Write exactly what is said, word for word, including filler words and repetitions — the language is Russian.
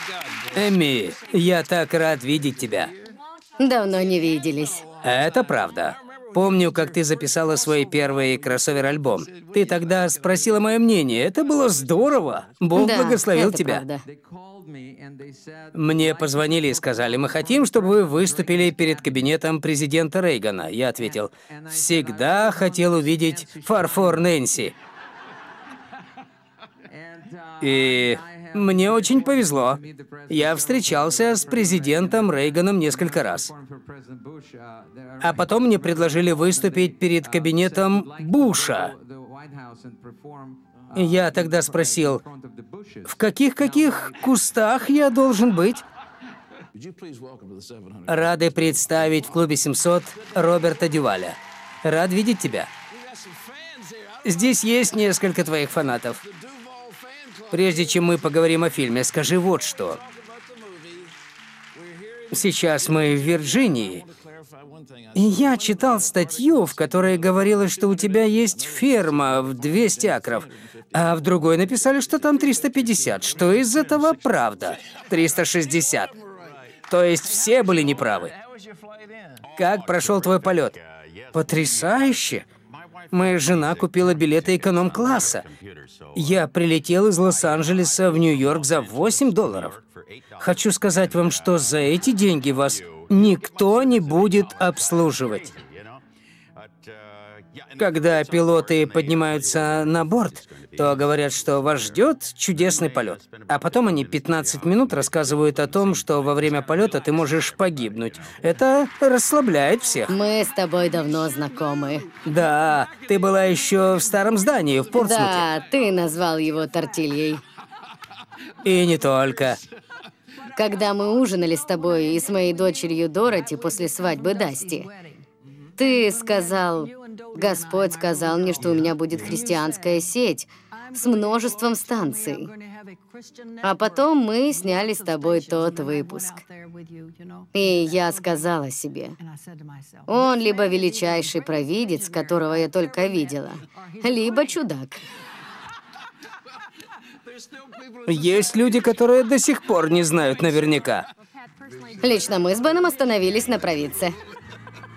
Эми, я так рад видеть тебя. Давно не виделись. Это правда. Помню, как ты записала свой первый кроссовер-альбом. Ты тогда спросила мое мнение. Это было здорово. Бог Да, благословил это тебя. правда. Мне позвонили и сказали, мы хотим, чтобы вы выступили перед кабинетом президента Рейгана. Я ответил, всегда хотел увидеть фарфор Нэнси. И мне очень повезло. Я встречался с президентом Рейганом несколько раз. А потом мне предложили выступить перед кабинетом Буша. Я тогда спросил, в каких-каких кустах я должен быть? Рады представить в клубе семьсот Роберта Дюваля. Рад видеть тебя. Здесь есть несколько твоих фанатов. Прежде чем мы поговорим о фильме, скажи вот что. Сейчас мы в Вирджинии. И я читал статью, в которой говорилось, что у тебя есть ферма в двести акров, а в другой написали, что там триста пятьдесят. Что из этого правда? триста шестьдесят. То есть все были неправы. Как прошел твой полет? Потрясающе! Моя жена купила билеты эконом-класса. Я прилетел из Лос-Анджелеса в Нью-Йорк за восемь долларов. Хочу сказать вам, что за эти деньги вас никто не будет обслуживать. Когда пилоты поднимаются на борт, то говорят, что вас ждет чудесный полет. А потом они пятнадцать минут рассказывают о том, что во время полета ты можешь погибнуть. Это расслабляет всех. Мы с тобой давно знакомы. Да, ты была еще в старом здании в Портсмуте. Да, ты назвал его тортильей. И не только. Когда мы ужинали с тобой и с моей дочерью Дороти после свадьбы Дасти, ты сказал, Господь сказал мне, что у меня будет христианская сеть с множеством станций. А потом мы сняли с тобой тот выпуск. И я сказала себе, он либо величайший провидец, которого я только видела, либо чудак. Есть люди, которые до сих пор не знают наверняка. Лично мы с Беном остановились на провидце.